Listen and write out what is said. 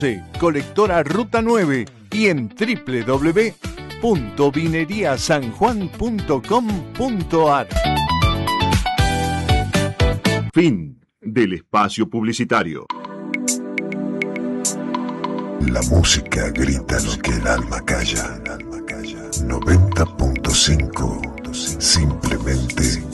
Colectora Ruta 9 y en www.vineriasanjuan.com.ar. Fin del espacio publicitario. La música grita lo que el alma calla. 90.5. Simplemente